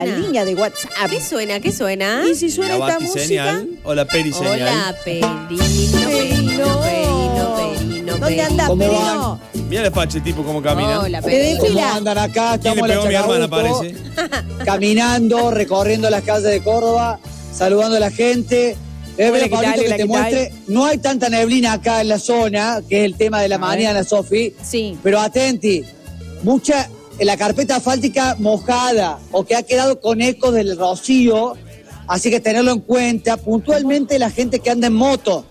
La línea de WhatsApp. ¿Qué suena? ¿Qué suena? Y si suena ¿La esta música. batiseñal o la periseñal? Hola, Perino. ¿Dónde andás, ¿Cómo Perino? Mira el fache tipo cómo camina. Hola, Te Perino. desfila. ¿Cómo andan acá? ¿Quién Estamos le en pegó a mi hermana, Chacabuco, parece? caminando, recorriendo las calles de Córdoba, saludando a la gente. Hola, Ver, ¿qué Pablito, tal? que Hola, te ¿qué muestre. No hay tanta neblina acá en la zona, que es el tema de la mañana, Sofi. Sí. Pero atenti, mucha en la carpeta asfáltica mojada o que ha quedado con ecos del rocío, así que tenerlo en cuenta. Puntualmente la gente que anda en moto,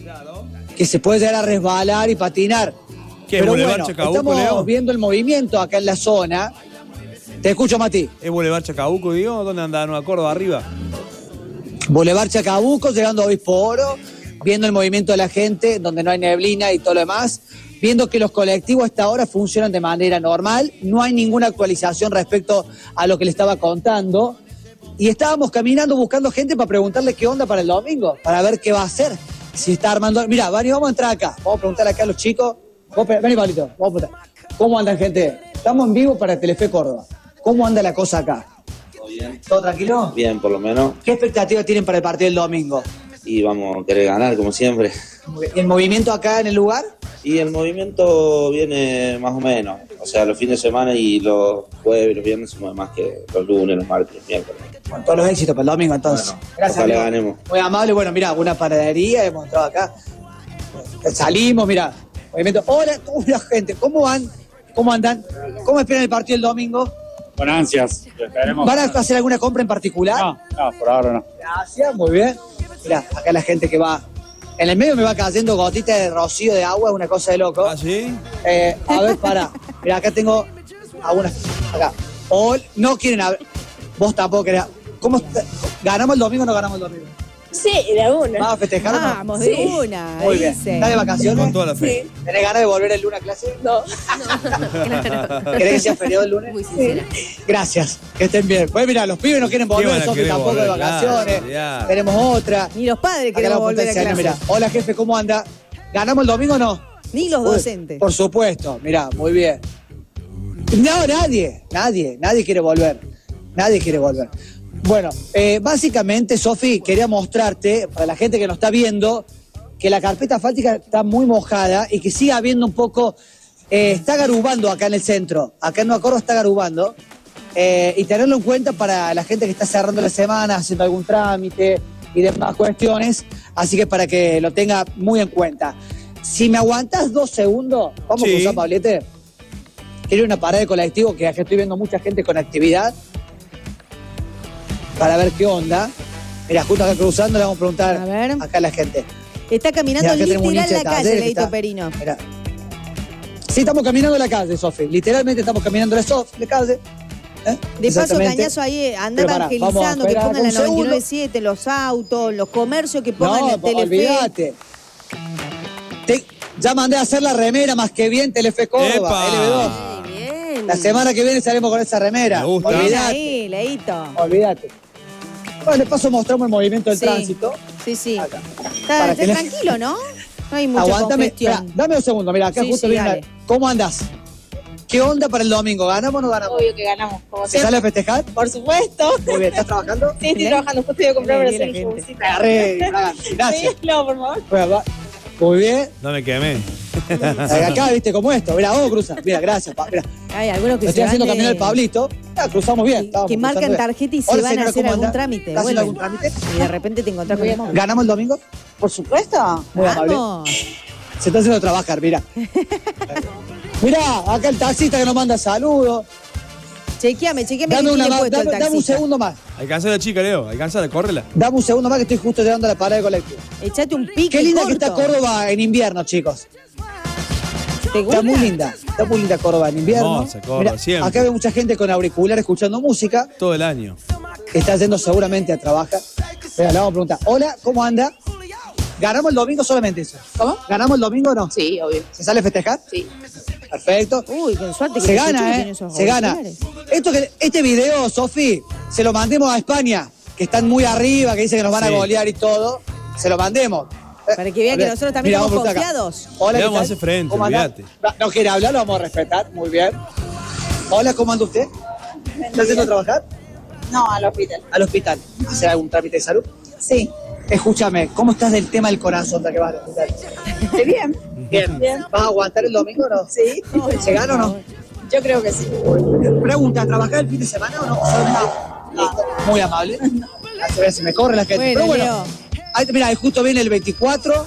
que se puede llegar a resbalar y patinar. ¿Qué, Pero Boulevard bueno, Chacabuco, estamos Leo? viendo el movimiento acá en la zona. Te escucho, Mati. ¿Es Boulevard Chacabuco, digo? ¿Dónde anda Nueva Córdoba? ¿Arriba? Boulevard Chacabuco, llegando a Obispo Oro, viendo el movimiento de la gente, donde no hay neblina y todo lo demás, viendo que los colectivos hasta ahora funcionan de manera normal, no hay ninguna actualización respecto a lo que le estaba contando, y estábamos caminando buscando gente para preguntarle qué onda para el domingo, para ver qué va a hacer, si está armando... Mira, Vani, vamos a entrar acá, vamos a preguntarle acá a los chicos. Vení, Pablito, vamos a preguntar. ¿Cómo andan, gente? Estamos en vivo para Telefe Córdoba. ¿Cómo anda la cosa acá? ¿Todo bien? ¿Todo tranquilo? Bien, por lo menos. ¿Qué expectativas tienen para el partido del domingo? Y vamos a querer ganar, como siempre. ¿Y el movimiento acá en el lugar? Y el movimiento viene más o menos. O sea, los fines de semana y los jueves y los viernes se mueve más que los lunes, los martes, los miércoles. Con todos los éxitos para el domingo, entonces. Bueno, Gracias, ojalá amigo. ganemos. Muy amable. Bueno, mira, una panadería, hemos entrado acá. Salimos, mira. Movimiento. Hola, hola, gente. ¿Cómo van? ¿Cómo andan? ¿Cómo esperan el partido del domingo? Con ansias. Esperemos. ¿Van a hacer alguna compra en particular? No, por ahora no. Gracias, muy bien. Mira, acá la gente que va. En el medio me va cayendo gotitas de rocío de agua, una cosa de loco. ¿Ah, sí? A ver, para. Mira, acá tengo algunas. Acá. No quieren hablar. Vos tampoco querés. ¿Cómo ¿Ganamos el domingo o no ganamos el domingo? Sí, de una. ¿Vamos a festejar o no? Vamos, de una. Muy bien. dice. ¿Estás de vacaciones? Con toda la fe. ¿Tenés ganas de volver el lunes a clase? No. Claro. ¿Querés que sea feriado el lunes? Muy sincera. Gracias, que estén bien. Pues mira, los pibes no quieren ¿Qué van volver, a Sofi querer tampoco de volver? vacaciones. Claro. Tenemos otra. Ni los padres Acá la queremos volver a potencia, clase. mira. Hola, jefe, ¿cómo anda? ¿Ganamos el domingo o no? Ni los Uy, docentes. Por supuesto, mirá, muy bien. No, nadie quiere volver. Nadie quiere volver. Bueno, básicamente, Sofi, quería mostrarte, para la gente que nos está viendo, que la carpeta asfáltica está muy mojada y que sigue habiendo un poco... está garubando acá en el centro. Acá en Nueva Córdoba está garubando. Y tenerlo en cuenta para la gente que está cerrando la semana, haciendo algún trámite y demás cuestiones. Así que para que lo tenga muy en cuenta. Si me aguantás 2 segundos, vamos Sí. a cruzar, Pablete. Quiero una parada de colectivo, que acá estoy viendo mucha gente con actividad. Para ver qué onda. Mira, justo acá cruzando le vamos a preguntar A ver. acá a la gente. Está caminando Mira, acá tenemos un literal hincha la de calle, taller que Leito está- Perino. Mira. Sí, estamos caminando en la calle, Sofi. Literalmente estamos caminando en la calle. De paso, Exactamente. Cañazo ahí anda Pero pará, vamos a evangelizando, que esperar pongan la un segundo. 99.7, los autos, los comercios, que pongan No, el Telefe. olvídate. Ya mandé a hacer la remera más que bien Telefe Córdoba, ¡Epa! LB2. Muy bien. La semana que viene salimos con esa remera. Me gusta. Bien Olvídate, ahí, Leito. olvídate. Bueno, de paso mostramos el movimiento del Sí. tránsito. Sí, sí. Acá. Está Para que le- tranquilo, ¿no? No hay mucha Aguántame, congestión. espera, dame un segundo, mira, acá Sí, justo sí, viene dale. una... ¿Cómo andás? ¿Qué onda para el domingo? ¿Ganamos o no ganamos? Obvio que ganamos, como ¿Se siempre. sale a festejar? Por supuesto. Muy bien, ¿estás trabajando? Sí, estoy trabajando. Justo iba a comprar para Bien, hacer la un gente. showcito. Agarré, gracias. Sí, no, por favor. Bueno, muy bien. No me quemé. Acá, viste, como esto. Mira, vamos a cruzar. Mira, gracias. Mira, Hay algunos que lo se estoy van haciendo de- caminar el Pablito. Cruzamos bien. estábamos que marcan cruzando bien. tarjeta y se Hola, van a señora, hacer ¿cómo algún anda? trámite. ¿Está haciendo vuelven. algún trámite? Y de repente te encontrás con el móvil. ¿Ganamos el domingo? Por supuesto. Muy amable. Vamos. Se está haciendo trabajar, mira. Mirá, acá el taxista que nos manda saludos. Chequeame Dame, que tiene puesto el dame un taxista. segundo más. Alcanza la chica, Leo. Alcanza, córrela. Dame un segundo más que estoy justo llegando a la parada de colectivo. Echate un pique Qué linda corto. que está Córdoba en invierno, chicos. ¿Te gusta? Está muy linda. Está muy linda Córdoba en invierno. Hermosa Córdoba, Mirá, siempre. acá veo mucha gente con auricular escuchando música. Todo el año. Que está yendo seguramente a trabajar. Mira, le vamos a preguntar. Hola, ¿cómo anda? ¿Ganamos el domingo solamente eso? ¿Cómo? ¿Ganamos el domingo o no? Sí, obvio. ¿Se sale a festejar? Sí. Perfecto. Uy, con suerte que Se los chicos gana, tienen esos Se gana. auriculares. Este video, Sofi, se lo mandemos a España, que están muy arriba, que dicen que nos van a Sí. golear y todo. Se lo mandemos. Para que vean que nosotros también Mira, estamos vamos a preguntar acá. confiados. Hola, Le ¿qué vamos a tal? hacer frente, ¿Cómo anda? olvídate. No quiere hablar, lo vamos a respetar. Muy bien. Hola, ¿cómo anda usted? ¿Está haciendo trabajar? No, al hospital. Al hospital. ¿Hacer algún trámite de salud? Sí. Escúchame, ¿cómo estás del tema del corazón de que vas al hospital? ¿Estoy bien? Bien. Bien. ¿Vas a aguantar el domingo o no? Sí. ¿Se gana o no? Yo creo que sí. Pregunta, ¿trabajar el fin de semana o no? Listo. Muy amable. A ver si me corre la gente. Bueno, Pero bueno, Leo. ahí, mira, justo viene el 24.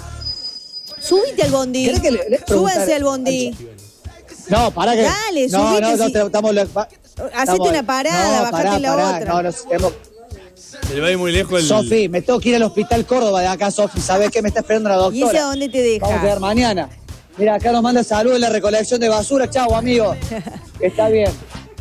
Subite al bondi. ¿Querés que le preguntar? Súbanse al bondi. No, para que. Dale, no, subite, no, sí. estamos. Hacete una parada, bajate la otra. No, no, tenemos. Se le va a ir muy lejos el. Sofi, me tengo que ir al hospital Córdoba de acá, Sofi. ¿Sabés qué me está esperando la doctora? ¿Y ese a dónde te deja? Vamos a quedar mañana. Mira, acá nos manda saludos en la recolección de basura. Chau, amigo. Está bien.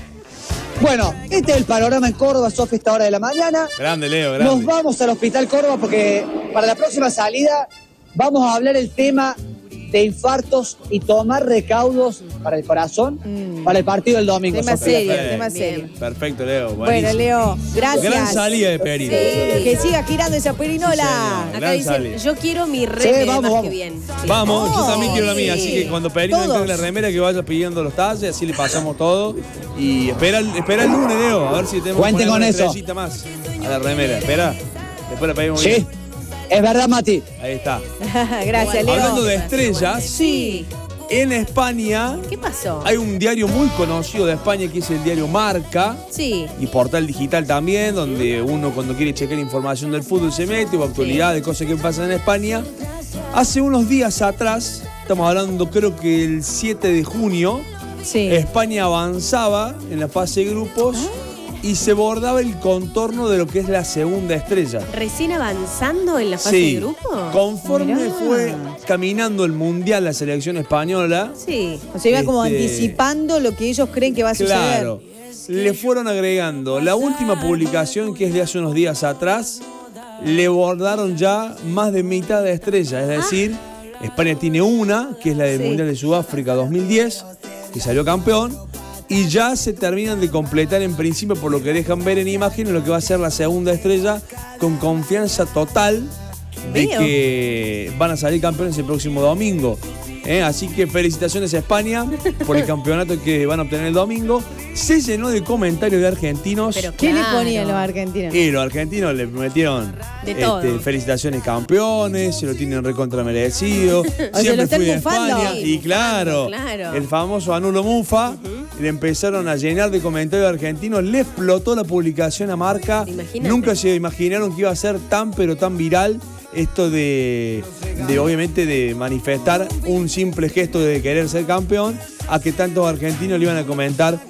Bueno, este es el panorama en Córdoba, Sofi, esta hora de la mañana. Grande, Leo, grande. Nos vamos al Hospital Córdoba porque para la próxima salida vamos a hablar el tema de infartos y tomar recaudos para el corazón para el partido del domingo. Tema Sofi. serio, Perfecto. tema serio. Perfecto, Leo. Bueno, buenísimo. Leo, gracias. Gran salida de Perino. Que siga girando esa perinola. Sí, Acá Gran dicen, salida. yo quiero mi remera vamos, más vamos. que bien. Sí. Vamos, yo Oh, también quiero la mía, sí. así que cuando Perino Todos. entregue la remera que vaya pidiendo los talles, así le pasamos todo. Y espera el lunes, Leo, a ver si tenemos Cuenten que poner con una eso. estrellita más a la remera. Espera, después la pedimos Sí, bien. es verdad, Mati. Ahí está. Gracias, Leo. Hablando de estrellas, Sí. en España ¿Qué pasó? hay un diario muy conocido de España que es el diario Marca. Sí. Y portal digital también, donde uno cuando quiere checar información del fútbol se mete o actualidad de cosas que pasan en España. Hace unos días atrás, estamos hablando creo que el 7 de junio, Sí. España avanzaba en la fase de grupos y se bordaba el contorno de lo que es la segunda estrella. ¿Recién avanzando en la fase de grupo? Conforme Mirá. fue caminando el Mundial la selección española, Sí. O sea, iba como Este- anticipando lo que ellos creen que va a suceder. claro, le fueron agregando. La última publicación, que es de hace unos días atrás, le bordaron ya más de mitad de estrella. Es decir, España tiene una, que es la del Sí. Mundial de Sudáfrica 2010, que salió campeón, y ya se terminan de completar en principio, por lo que dejan ver en imágenes, lo que va a ser la segunda estrella, con confianza total de Veo. que van a salir campeones el próximo domingo. Así que felicitaciones a España por el campeonato que van a obtener el domingo. Se llenó de comentarios de argentinos. Pero ¿Qué le claro. ponían los argentinos? Y los argentinos le metieron De todo. felicitaciones campeones, se lo tienen recontra merecido. se lo están fui de mufando. España. Y claro, Claro. el famoso Anulo Mufa, le empezaron a llenar de comentarios argentinos, le explotó la publicación a Marca. Imagínate. Nunca se imaginaron que iba a ser tan pero tan viral esto de obviamente de manifestar un simple gesto de querer ser campeón, a que tantos argentinos le iban a comentar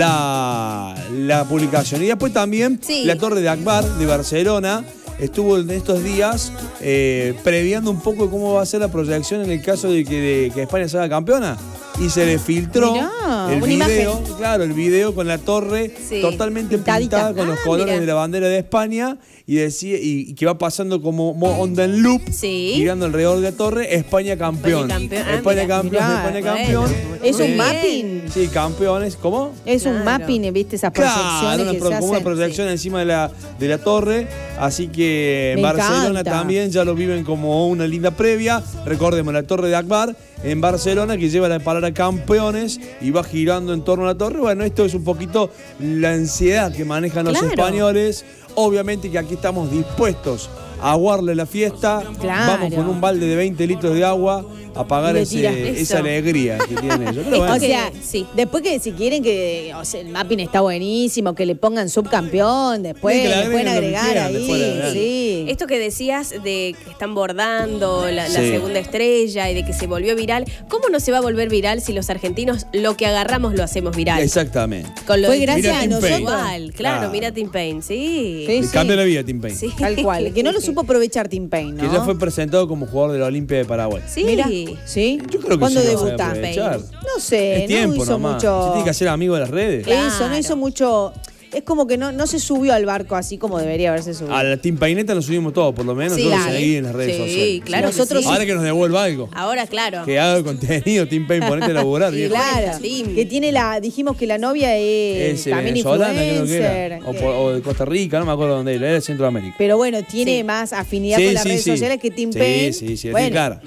la publicación. Y después también Sí. la Torre de Akbar de Barcelona estuvo en estos días previendo un poco cómo va a ser la proyección en el caso de que España sea campeona. Y se le filtró Mirá, el una video, claro, el video con la torre Sí. totalmente Pintadita. pintada con los Ah, colores mira. de la bandera de España y decía y que va pasando como onda en loop, Sí. girando alrededor de la torre. España campeón. España campeón. Ah, España mira. campeón, Mirá, España bueno. campeón. ¿Es un Muy mapping? Sí, campeones. ¿Cómo? Es un Claro. mapping, ¿viste? Esas Claro, proyecciones que se como una hacen. proyección encima de la torre. Así que en Me Barcelona encanta. también ya lo viven como una linda previa. Recordemos la Torre de Akbar en Barcelona, que lleva la palabra campeones y va girando en torno a la torre. Bueno, esto es un poquito la ansiedad que manejan los Claro. españoles. Obviamente que aquí estamos dispuestos a aguarle la fiesta. Claro. Vamos con un balde de 20 litros de agua a pagar Le tira esa eso. alegría que tienen ellos. Pero Es bueno. O sea, Sí. después que si quieren que, o sea, el mapping está buenísimo, que le pongan subcampeón, después Sí, que le le pueden agreguen lo que agregar quieran, ahí, después le agregan. sí. Esto que decías de que están bordando la Sí. segunda estrella y de que se volvió viral, ¿cómo no se va a volver viral si los argentinos lo que agarramos lo hacemos viral? Exactamente. Con lo Fue de- gracias Mira a Tim nosotros. Payne. Igual, claro, Claro. mira Tim Payne, sí. Sí, Le cambia la vida a Tim Payne. Sí. Tal cual. Que no lo supo aprovechar Tim Payne, ¿no? Que ya fue presentado como jugador de la Olimpia de Paraguay. Sí. Mira, ¿sí? Yo creo que ¿Cuándo sí lo sabe debuta? aprovechar. No sé, Es tiempo no hizo nomás. mucho. Se tiene que hacer amigo de las redes. Claro. Eso, no hizo mucho. Es como que no se subió al barco así como debería haberse subido. A la Team Paineta nos subimos todos, por lo menos. Sí, yo lo claro. seguí en las redes Sí, sociales. claro que Nosotros sí. Ahora que nos devuelva algo. Ahora, claro. Que haga contenido, Team Payne, ponete a laburar, Sí, viejo. Claro, Tim. que tiene dijimos que la novia es también venezolana, creo que influencer. era. O de Costa Rica, no me acuerdo dónde era de Centroamérica. Pero bueno, tiene Sí. más afinidad Sí, con las sí, redes sí. sociales que Tim Sí, Payne. sí, sí, la bueno, tiene clara.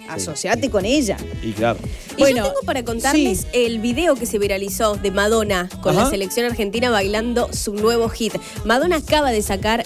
asociate con ella. Y claro. Y Bueno, yo tengo para contarles sí. el video que se viralizó de Madonna con Ajá. la selección argentina bailando su nuevo hit. Madonna acaba de sacar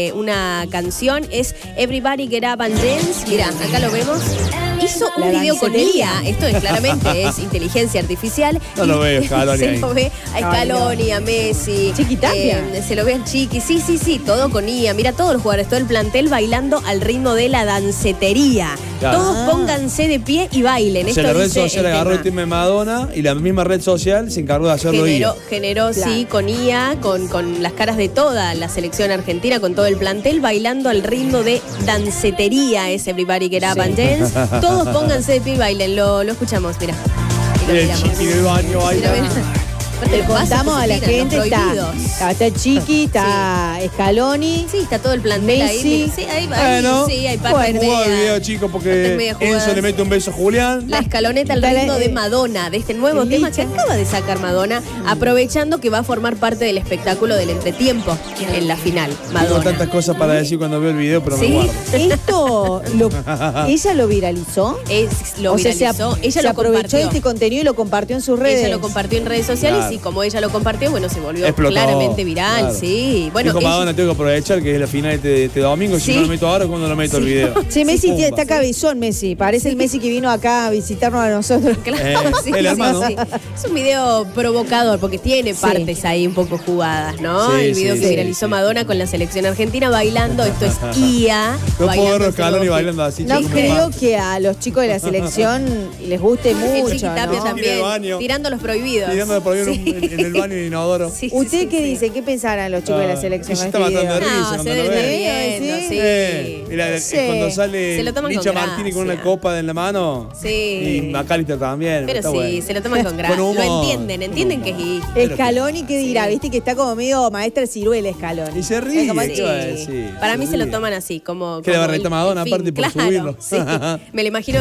una canción, es Everybody Get Up and Dance. Mirá, acá lo vemos. Hizo un La video con dancetería. IA. Esto es claramente es inteligencia artificial. No lo veo, Scaloni Se ahí. lo ve a Scaloni, a Messi. Chiqui Tapia. Se lo ve al Chiqui. Sí, todo con IA. Mira, todos los jugadores, todo el plantel bailando al ritmo de la dancetería. Claro. Todos pónganse de pie y bailen. O sea, Esto la red dice social el agarró el tema. tema de Madonna y la misma red social se encargó de hacerlo ella. Generó Claro. sí, con IA, con las caras de toda la selección argentina, con todo el plantel, bailando al ritmo de dancetería, es Everybody Get Up and Dance. Todos pónganse de pie y bailen, lo escuchamos, mira. Y lo El miramos. Chiqui del baño Mira, bailando. mira. Le Los pasos contamos que a la se tiran, gente, los está prohibidos. Chiqui, está Scaloni. Sí, está todo el plantel ahí. Messi. Mira, sí, ahí va. Bueno, Sí, hay partes bueno, jugado el video, medias. chicos, partes porque medias jugadas. Enzo le mete un beso a Julián. La escaloneta al Dale, ritmo de Madonna, de este nuevo listo. tema que acaba de sacar Madonna, aprovechando que va a formar parte del espectáculo del entretiempo en la final. Tengo Madonna. tantas cosas para decir cuando veo el video, pero Sí. me guardo. Esto, ella lo viralizó. Lo O sea, viralizó, ella se lo aprovechó compartió. de este contenido y lo compartió en sus redes. Ella lo compartió en redes sociales Claro. y como ella lo compartió, bueno, se volvió Explotó. claramente viral, Claro. sí. Bueno, Dijo ella- Madonna, tengo que aprovechar que es la final de este domingo. Sí. Si no lo meto ahora, ¿cuándo lo meto el video? Che, Messi Pumba. está cabezón, Messi. Parece el Messi que vino acá a visitarnos a nosotros. Claro, sí, el hermano. sí. Es un video provocador porque tiene partes ahí un poco jugadas, ¿no? Sí, el video sí, que sí, viralizó sí. Madonna con la selección argentina bailando, esto es IA. No puedo bailando ver a ese Scaloni nuevo bailando así. No chicos, creo nomás. que a los chicos de la selección les guste hit. El mucho, Chiqui Tapia ¿no? también, En el baño. tirando los prohibidos. Tirando de por ahí Sí. en el baño de inodoro. Sí, sí, ¿Usted sí, qué sí. dice? ¿Qué pensarán los chicos de la Ah, selección se con está este matando de video? risa No, cuando se lo debe estar ve. riendo, Sí. sí. Mira, Sí. cuando Se sale lo toman con Licha Martini con una gracia. copa en la mano. Sí. Y McAllister también. Pero está sí, bueno. se lo toman con gracia. Con Lo humor, entienden con que es humor. I. Scaloni, ¿qué dirá? Viste que está como medio maestra Ciruela Scaloni. Y se ríe, Es como, ¿qué va a decir? Para mí se lo ríe. toman así, como. Que le como barreta el Madonna, fin. aparte, por Claro, subirlo. sí. Me lo imagino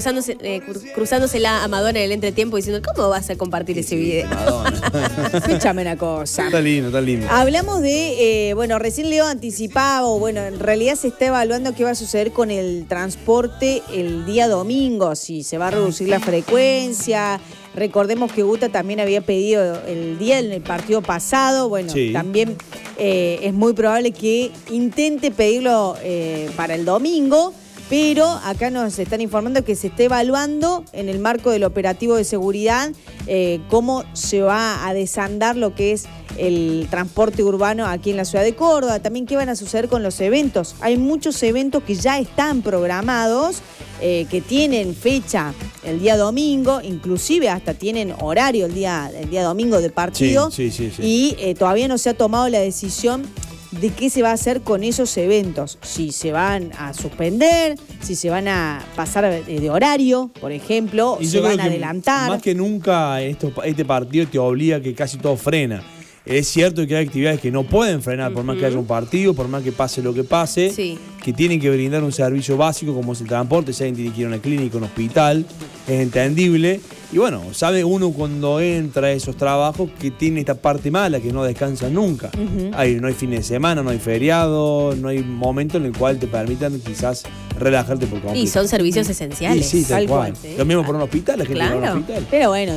cruzándosela a Madonna en el entretiempo diciendo, ¿cómo vas a compartir ese video? Madonna. Escúchame una cosa. Está lindo, está lindo. Hablamos de, bueno, recién Leo anticipaba, o bueno, en realidad se está evaluando qué va a suceder con el transporte el día domingo, si se va a reducir la frecuencia. Recordemos que Guta también había pedido el día en el partido pasado, bueno, Sí. también es muy probable que intente pedirlo para el domingo. Pero acá nos están informando que se está evaluando en el marco del operativo de seguridad cómo se va a desandar lo que es el transporte urbano aquí en la ciudad de Córdoba. También qué van a suceder con los eventos. Hay muchos eventos que ya están programados, que tienen fecha el día domingo, inclusive hasta tienen horario el día domingo de partido. Sí. Y todavía no se ha tomado la decisión de qué se va a hacer con esos eventos, si se van a suspender, si se van a pasar de horario, por ejemplo, Y se yo creo van a que adelantar. más que nunca este partido te obliga a que casi todo frena. Es cierto que hay actividades que no pueden frenar por más que haya un partido, por más que pase lo que pase, Sí. que tienen que brindar un servicio básico como es el transporte, si alguien tiene que ir a una clínica, un hospital, es entendible. Y bueno, sabe uno cuando entra a esos trabajos que tiene esta parte mala, que no descansa nunca. No hay fines de semana, no hay feriado, no hay momento en el cual te permitan quizás relajarte por completo. Y son servicios esenciales. Y sí, tal tal cual. cual, sí. Lo mismo por un hospital, la gente va a un Claro. hospital. Pero bueno,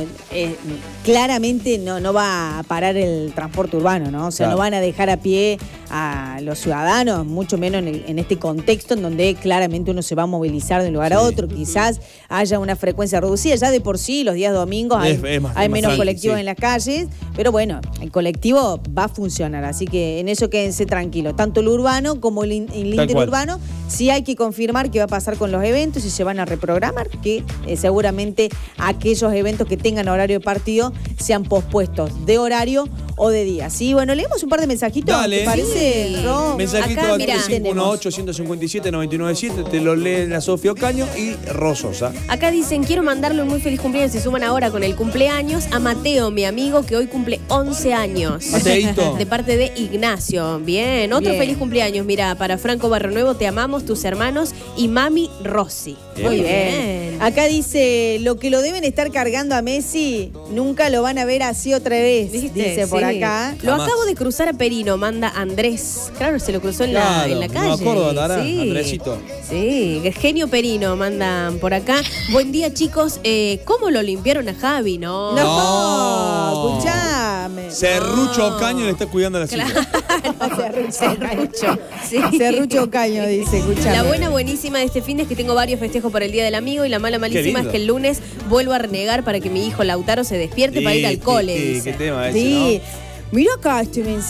claramente no va a parar el transporte urbano, ¿no? O sea, Claro. no van a dejar a pie a los ciudadanos, mucho menos en este contexto en donde claramente uno se va a movilizar de un lugar a otro. Quizás haya una frecuencia reducida. Ya de por sí, los días domingos hay Es más menos tranqui, colectivos sí. en las calles, pero bueno, el colectivo va a funcionar, así que en eso quédense tranquilos. Tanto el urbano como el interurbano, sí hay que confirmar qué va a pasar con los eventos, si se van a reprogramar, que seguramente aquellos eventos que tengan horario de partido sean pospuestos de horario o de día. Sí, bueno, leemos un par de mensajitos, Dale. ¿te parece, Sí. Ro? Mensajito Acá, al mirá. 3518-157-997, te lo leen la Sofía Ocaño y Rososa. Acá dicen, quiero mandarle un muy feliz cumpleaños. Se suman ahora con el cumpleaños a Mateo, mi amigo, que hoy cumple 11 años. Mateito. De parte de Ignacio. Bien, otro Bien. feliz cumpleaños. Mira, para Franco Barronuevo, te amamos, tus hermanos y mami Rossi. Muy bien. Acá dice, lo que lo deben estar cargando a Messi, nunca lo van a ver así otra vez, ¿Viste? dice por Sí. acá. Lo Jamás. acabo de cruzar a Perino, manda Andrés. Claro, se lo cruzó en la Claro, calle. no me acuerdo, Tarán, Sí. Andresito. Sí, genio Perino, mandan por acá. Buen día, chicos. ¿Cómo lo limpiaron a Javi? No. No, escuchame. Serrucho Ocaño le está cuidando a la silla. Serrucho. Sí. Serrucho Caño dice, escuchame. La buena buenísima de este fin es que tengo varios festejos por el Día del Amigo y la mala malísima lindo. es que el lunes vuelvo a renegar para que mi hijo Lautaro se despierte para ir al cole. Qué dice. tema ese, Sí. ¿no? Mira acá este mensaje.